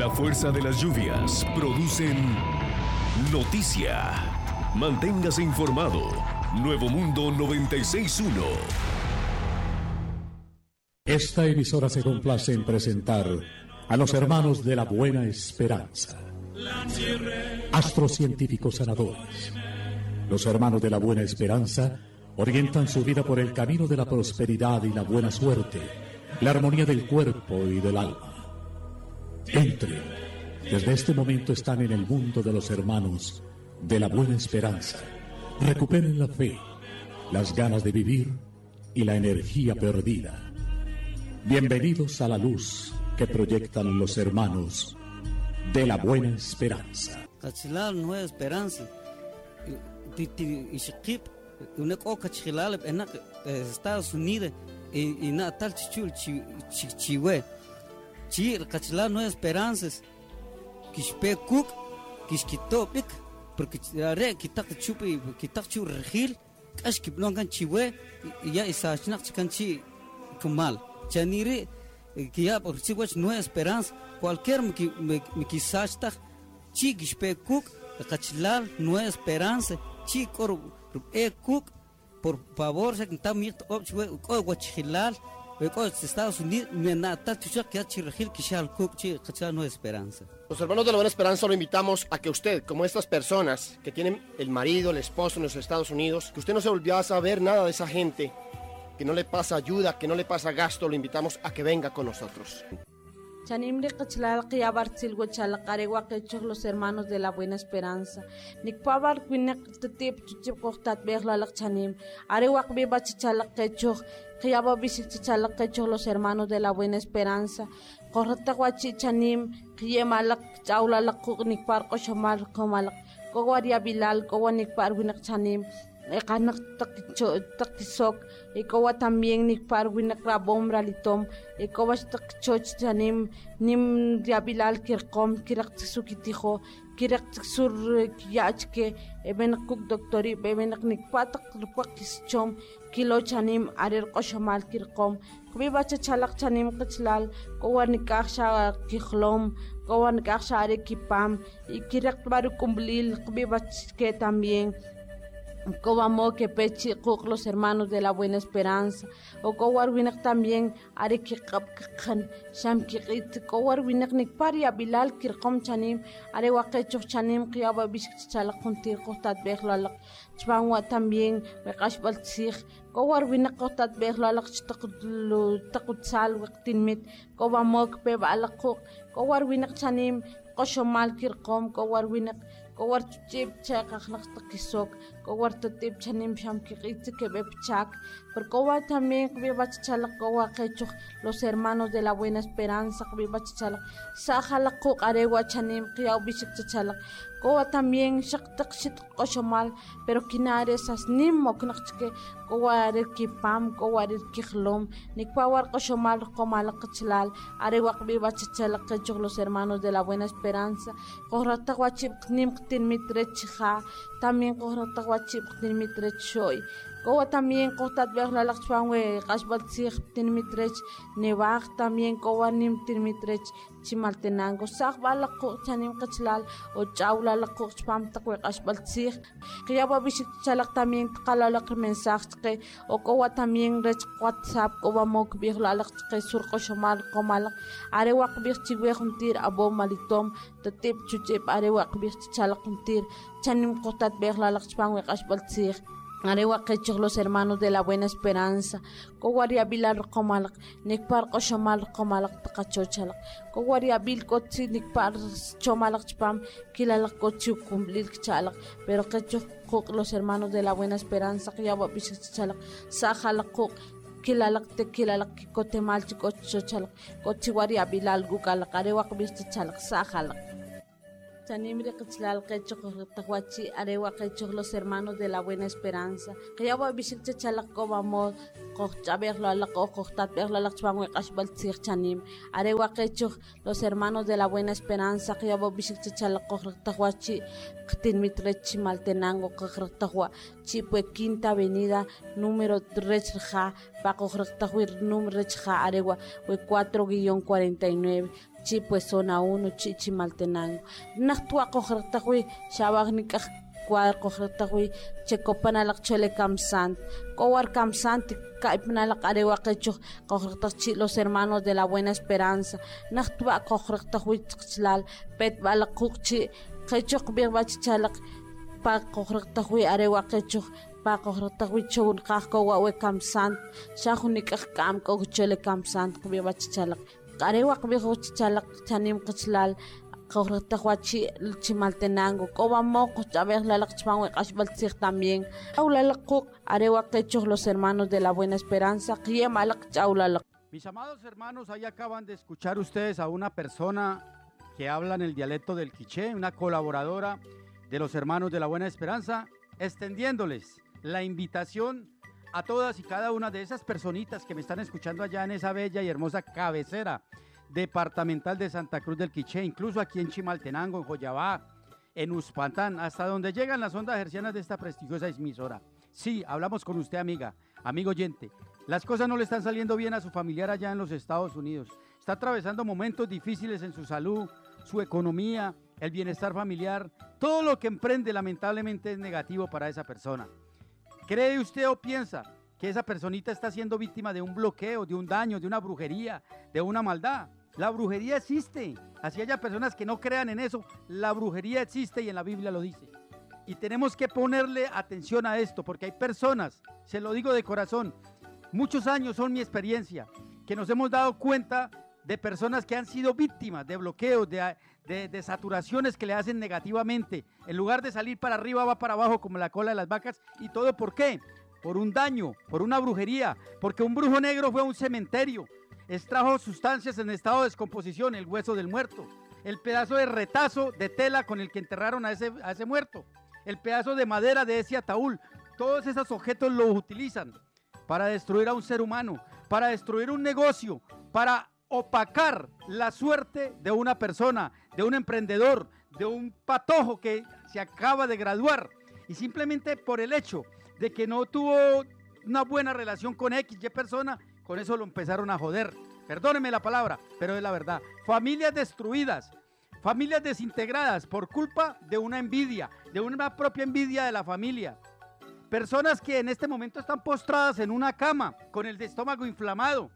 La fuerza de las lluvias producen noticia. Manténgase informado. Nuevo Mundo 96.1. Esta emisora se complace en presentar a los hermanos de la Buena Esperanza, astrocientíficos sanadores. Los hermanos de la Buena Esperanza orientan su vida por el camino de la prosperidad y la buena suerte, la armonía del cuerpo y del alma. Entren. Desde este momento están en el mundo de los hermanos de la Buena Esperanza. Recuperen la fe, las ganas de vivir y la energía perdida. Bienvenidos a la luz que proyectan los hermanos de la Buena Esperanza. Kachilal Nueva Esperanza. Una coca chilal en Estados Unidos y natal chichul chichihue. Chir Kachilal Nueva Esperanza. Kishpe cook, kishkitopik, porque re kitak chupi, kitak chu regil, kash kiplongan chiwe, ya isachnak chikanchi kumal. Chaniri que ya por si wach Nueva Esperanza cualquier me quisasta chi gishpe cook kachilal Nueva Esperanza chi cor cook por favor se está mir opchwe ko wachilal ko Estados Unidos me nata tucha que chirgil kishal cook chi kachilal Nueva Esperanza. Los hermanos de la Buena Esperanza lo invitamos a que usted, como estas personas que tienen el marido, el esposo en los Estados Unidos, que usted no se olvide a saber nada de esa gente, que no le pasa ayuda, que no le pasa gasto, lo invitamos a que venga con nosotros. Chanimri qichlal qiyabartsil gochal qarewa qechog los hermanos de la Buena Esperanza. Nikpabar kwinek tetip chuchip qoqtat beglalak chanim. Arewa qbiba chichal qechog qiyaba bisik chichal qechog los hermanos de la Buena Esperanza. Qorrataqwachi chanim qiyemalak chawlalak nikpar qoshamal qomalak. Qowaria bilal qowanikpar winek chanim. Kanak takisok, ikaw también nikpar winak rabom ralitom, ikaw takchoch tanim nim diabilal kirkom kirak tsukitiho, kirak tsur kiyachke, ebenakuk doktori, ebenak nikpatak rupakischom, kilo chanim arir koshamal kirkom, kubibacha chalak chanim kachlal, kawan nikaksha kihlom, kawan nikaksha are kipam, kirak baru kumblil, kubibachke también. Cobamo que pechi los hermanos de la Buena Esperanza o cowar winak también are que kapkan sham kit cowar winak nikparia bilal kirqom chanim are waqecho chanim qiyaba bish chala kuntir qostat beglalak chbanwa también weqash baltsig cowar winak qostat beglalak taqutsal waqtinmit cobamo que pe balaq cowar winak chanim qoshomal kirqom cowar winak kowar chip chak akhlaq takisok kowar tutip chanim sham kiqit ke bepchak por kowar también bebach chalak kowar qechok los hermanos de la Buena Esperanza bebach chalak sajalak ko arewa chanim qiyaw bishik chalak kowar también shaqtak shit qoshomal pero kinares asnim moknaqchke kowar kipam kowar kikhlom nikpawar qoshomal qomalak chlal arewa bebach chalak qechok los hermanos de la Buena Esperanza qorata wachip nim Mitrechja, también Corotawachip, Mitrechoi. Coa también Cotat Berla Lachpanwe, Gashbaltzig, Tinmitrech, Nevag también Coa Nim Tinmitrech, Chimaltenango, Sagbala Chanim Kachlal, o Chaula la Cochpam Takwe Gashbaltzig, Kiaba Bishik Chalak también Kalalak mensaje, o Coa también Rech WhatsApp, Coa Mok Birla Lachke Surco Shomal, Comalak, Arewak Birchigwe Huntir, Abo Malitom, the tip Chuchip, Arewak Birchalak Huntir, Chanim Cotat Berla Lachpanwe Gashbaltzig. Arewa qechog los hermanos de la Buena Esperanza, Cowaria Bilar Comalak, Nikpar Koshamal Comalak Takachochalak, Cowaria Bil Kotsi Nikpar Chomalak Chpam, Kilalak Kotsi Kumblil Chalak, pero qechog los hermanos de la Buena Esperanza, Kiyawa Bishachalak, Sajalak Kok, Kilalak Tekilalak, Kikotemal Chicochalak, Kochiwaria Bilal Gukalak, Arewa Bishachalak, Sajalak. Chanimri Kachlal Quechok Tahuachi, Arewa Quechok los hermanos de la Buena Esperanza, Kayawa Bishik Chalak Cobamo, Cochaberlo a la Cochtatberlo a la Chwanguekashbal Chanim, Arewaquecho, los hermanos de la Buena Esperanza, que ya Bobishichala Cochtahuachi, Tinmitrechi Maltenango, Cochtahuá, Chipue Quinta Avenida, número 3, Paco Rectahuir, número 3, Aregua, 4-49. Chipue zona 1, Chichi Maltenango. Nachtua Cochtahui, Shabagnica. Cuadro cogertahui checopanalak chole kamsant kowar kamsant kaipnalak arewaquecho cogertachi los hermanos de la Buena Esperanza nachtua cogertahui tzlal pet balakukchi quechok birbachichalak pa cogertahui arewaquecho pa cogertahui chun qahko wawe kamsant shahunik kam cochole kamsant birbachichalak arewaq birbachichalak chanim qchlal Cogertahuachi Chimaltenango, Cobamo, Chabellalachpan, Ashbalzig también. Aulalakuk, Arewaquechos, los hermanos de la Buena Esperanza, Kiemalak Chaulalak. Mis amados hermanos, ahí acaban de escuchar ustedes a una persona que habla en el dialecto del quiché, una colaboradora de los hermanos de la Buena Esperanza, extendiéndoles la invitación a todas y cada una de esas personitas que me están escuchando allá en esa bella y hermosa cabecera departamental de Santa Cruz del Quiché, incluso aquí en Chimaltenango, en Joyabá, en Uspantán, hasta donde llegan las ondas hercianas de esta prestigiosa emisora. Sí, hablamos con usted, amiga, amigo oyente. Las cosas no le están saliendo bien a su familiar allá en los Estados Unidos. Está atravesando momentos difíciles en su salud, su economía, el bienestar familiar. Todo lo que emprende lamentablemente es negativo para esa persona. ¿Cree usted o piensa que esa personita está siendo víctima de un bloqueo, de un daño, de una brujería, de una maldad? La brujería existe. Así haya personas que no crean en eso, la brujería existe y en la Biblia lo dice. Y tenemos que ponerle atención a esto, porque hay personas, se lo digo de corazón, muchos años son mi experiencia, que nos hemos dado cuenta de personas que han sido víctimas de bloqueos, de saturaciones que le hacen negativamente. En lugar de salir para arriba, va para abajo como la cola de las vacas. ¿Y todo por qué? Por un daño, por una brujería, porque un brujo negro fue a un cementerio, extrajo sustancias en estado de descomposición, el hueso del muerto, el pedazo de retazo de tela con el que enterraron a ese muerto, el pedazo de madera de ese ataúd. Todos esos objetos los utilizan para destruir a un ser humano, para destruir un negocio, para opacar la suerte de una persona, de un emprendedor, de un patojo que se acaba de graduar, y simplemente por el hecho de que no tuvo una buena relación con XY persona, con eso lo empezaron a joder. Perdónenme la palabra, pero es la verdad. Familias destruidas, familias desintegradas por culpa de una envidia, de una propia envidia de la familia. Personas que en este momento están postradas en una cama con el estómago inflamado.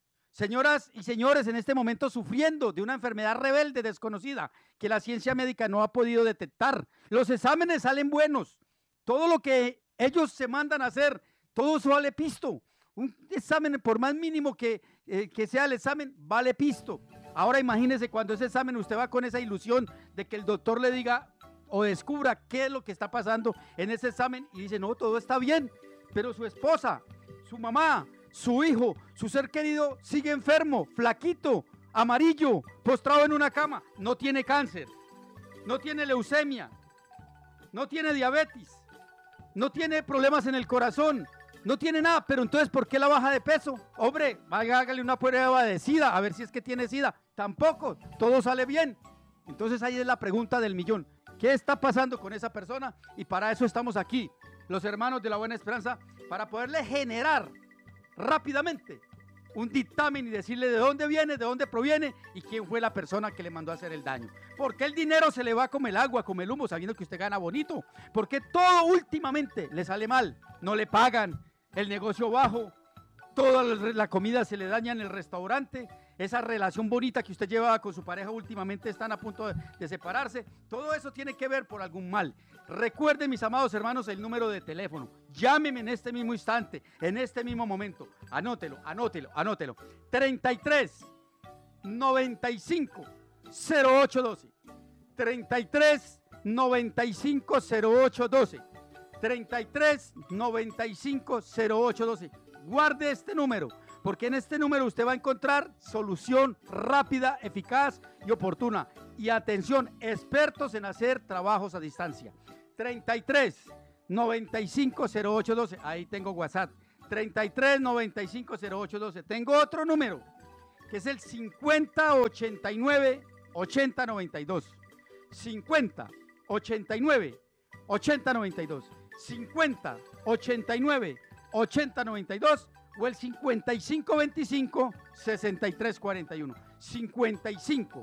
Señoras y señores, en este momento sufriendo de una enfermedad rebelde desconocida que la ciencia médica no ha podido detectar. Los exámenes salen buenos. Todo lo que ellos se mandan a hacer, todo eso vale pisto. Un examen, por más mínimo que sea el examen, vale pisto. Ahora imagínese cuando ese examen usted va con esa ilusión de que el doctor le diga o descubra qué es lo que está pasando en ese examen y dice, no, todo está bien, pero su esposa, su mamá, su hijo, su ser querido sigue enfermo, flaquito, amarillo, postrado en una cama. No tiene cáncer, no tiene leucemia, no tiene diabetes, no tiene problemas en el corazón, no tiene nada, pero entonces ¿por qué la baja de peso? Hombre, hágale una prueba de SIDA, a ver si es que tiene SIDA. Tampoco, todo sale bien. Entonces ahí es la pregunta del millón. ¿Qué está pasando con esa persona? Y para eso estamos aquí, los hermanos de la Buena Esperanza, para poderle generar rápidamente un dictamen y decirle de dónde viene, de dónde proviene y quién fue la persona que le mandó a hacer el daño. ¿Por qué el dinero se le va como el agua, como el humo, sabiendo que usted gana bonito? ¿Por qué todo últimamente le sale mal? No le pagan, el negocio bajo, toda la comida se le daña en el restaurante, esa relación bonita que usted llevaba con su pareja últimamente están a punto de separarse. Todo eso tiene que ver por algún mal. Recuerden, mis amados hermanos, el número de teléfono. Llámeme en este mismo instante, en este mismo momento. Anótelo, anótelo, anótelo. 33 95 0812. 33 95 0812. 33 95 0812. Guarde este número, porque en este número usted va a encontrar solución rápida, eficaz y oportuna. Y atención, expertos en hacer trabajos a distancia. 33 95 0812, ahí tengo WhatsApp. 33 95 08 12. Tengo otro número, que es el 50 89 80 92. 50 89 80 92. 50 89 80 92 o el 55 25 63 41. 55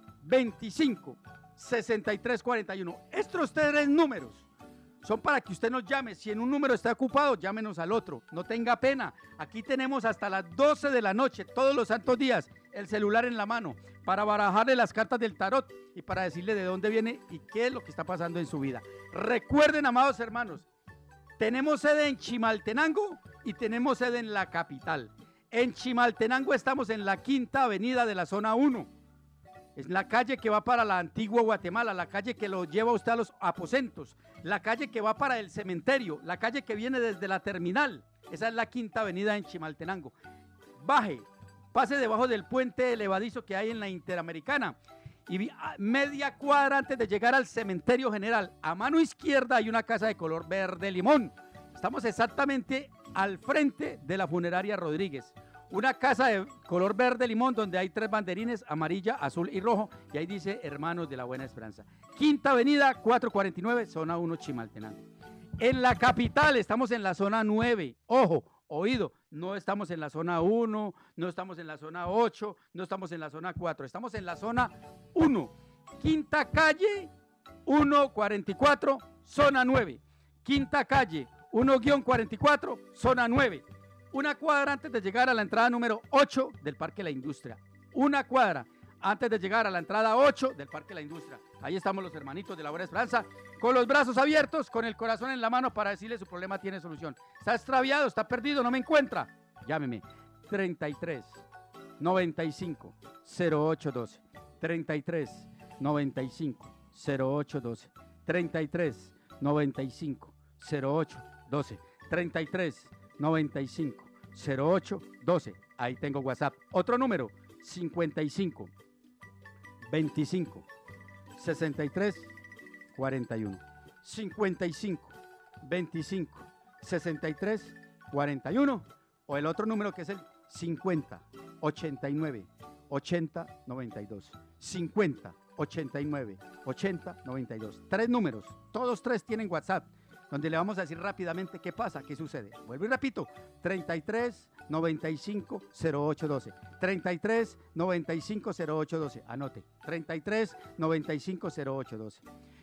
25 63 41. Estos tres números son para que usted nos llame. Si en un número está ocupado, llámenos al otro. No tenga pena. Aquí tenemos hasta las 12 de la noche, todos los santos días, el celular en la mano, para barajarle las cartas del tarot y para decirle de dónde viene y qué es lo que está pasando en su vida. Recuerden, amados hermanos, tenemos sede en Chimaltenango y tenemos sede en la capital. En Chimaltenango estamos en la 5ª avenida de la zona 1. Es la calle que va para la antigua Guatemala, la calle que lo lleva usted a los aposentos, la calle que va para el cementerio, la calle que viene desde la terminal. Esa es la 5ª avenida en Chimaltenango. Baje, pase debajo del puente elevadizo que hay en la Interamericana y media cuadra antes de llegar al cementerio general. A mano izquierda hay una casa de color verde limón. Estamos exactamente al frente de la funeraria Rodríguez. Una casa de color verde limón donde hay 3 banderines, amarilla, azul y rojo, y ahí dice Hermanos de la Buena Esperanza. 5ª avenida, 449, zona 1, Chimaltenango. En la capital estamos en la zona 9, ojo, oído, no estamos en la zona 1, no estamos en la zona 8, no estamos en la zona 4, estamos en la zona 1, 5ª calle, 144, zona 9, 5ª calle, 1-44, zona 9. Una cuadra antes de llegar a la entrada número 8 del Parque La Industria. Una cuadra antes de llegar a la entrada 8 del Parque La Industria. Ahí estamos los hermanitos de la Buena Esperanza, con los brazos abiertos, con el corazón en la mano para decirle su problema tiene solución. Está extraviado, está perdido, no me encuentra. Llámeme. 33 95 08 12. 33 95 08 12. 33 95 08 12. 33 95 08 12. Ahí tengo WhatsApp. Otro número, 55 25 63 41. 55 25 63 41. O el otro número que es el 50 89 80 92. 50 89 80 92. 3 números, todos 3 tienen WhatsApp, donde le vamos a decir rápidamente qué pasa, qué sucede. Vuelvo y repito, 33 95 08 12. 33 95 08 12. Anote, 33 95 08 12.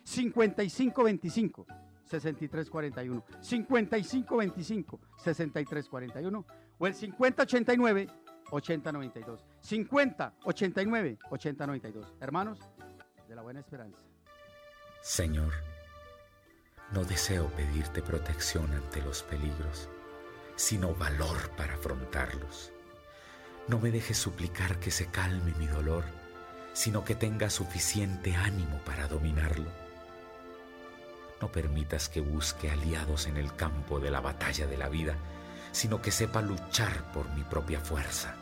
55 25 63 41. 55 25 63 41. O el 50 89 80 92. 50 89 80 92. Hermanos de la Buena Esperanza. Señor, no deseo pedirte protección ante los peligros, sino valor para afrontarlos. No me dejes suplicar que se calme mi dolor, sino que tenga suficiente ánimo para dominarlo. No permitas que busque aliados en el campo de la batalla de la vida, sino que sepa luchar por mi propia fuerza.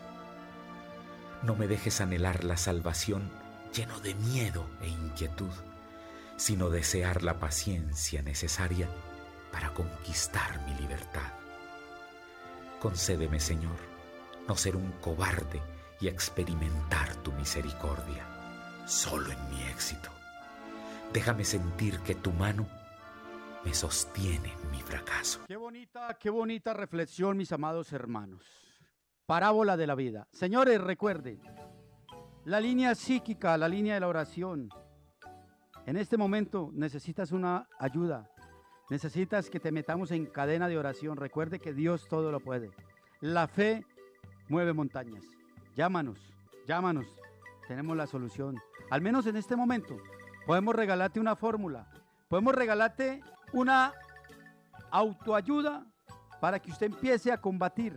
No me dejes anhelar la salvación lleno de miedo e inquietud, sino desear la paciencia necesaria para conquistar mi libertad. Concédeme, Señor, no ser un cobarde y experimentar tu misericordia, solo en mi éxito. Déjame sentir que tu mano me sostiene en mi fracaso. Qué bonita reflexión, mis amados hermanos. Parábola de la vida. Señores, recuerden, la línea psíquica, la línea de la oración. En este momento necesitas una ayuda. Necesitas que te metamos en cadena de oración. Recuerde que Dios todo lo puede. La fe mueve montañas. Llámanos. Tenemos la solución. Al menos en este momento podemos regalarte una fórmula. Podemos regalarte una autoayuda para que usted empiece a combatir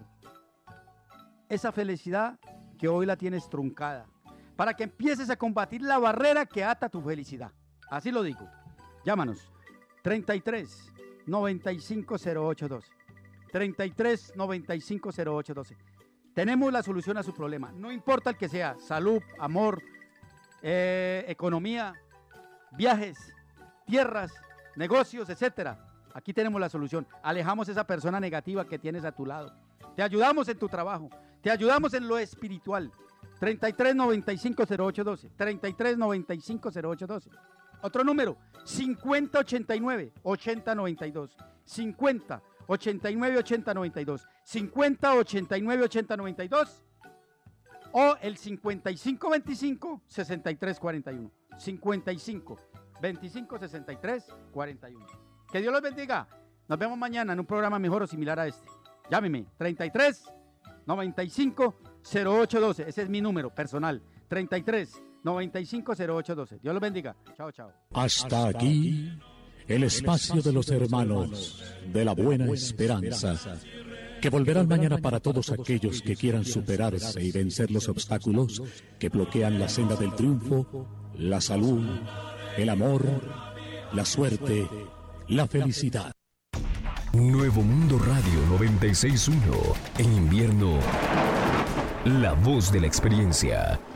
esa felicidad que hoy la tienes truncada. Para que empieces a combatir la barrera que ata tu felicidad. Así lo digo. Llámanos. 33 95 08 12. 33 95 08 12. Tenemos la solución a su problema. No importa el que sea. Salud, amor, economía, viajes, tierras, negocios, etcétera. Aquí tenemos la solución. Alejamos esa persona negativa que tienes a tu lado. Te ayudamos en tu trabajo. Te ayudamos en lo espiritual. 3395-0812. 3395-0812. Otro número, 5089-8092. 5089-8092. 5089-8092. O el 5525-6341. 5525-6341. Que Dios los bendiga. Nos vemos mañana en un programa mejor o similar a este. Llámeme, 3395-0812. Ese es mi número personal. 3395-0812. Dios los bendiga. Chao, chao. Hasta aquí el espacio de los hermanos de la Buena Esperanza, que volverán mañana para todos aquellos que quieran superarse y vencer los obstáculos que bloquean la senda del triunfo, la salud, el amor, la suerte, la felicidad. Nuevo Mundo Radio 96.1. En invierno, la voz de la experiencia.